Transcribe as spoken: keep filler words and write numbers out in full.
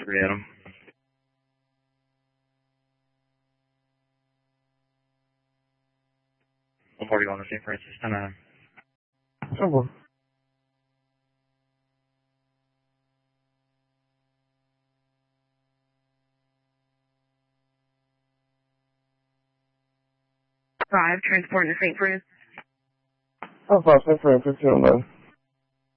three Adam. one forty-one to Saint Francis, ten Adam. Oh, Five, transporting to Saint Francis. oh, five, Saint Francis, fifteen oh nine.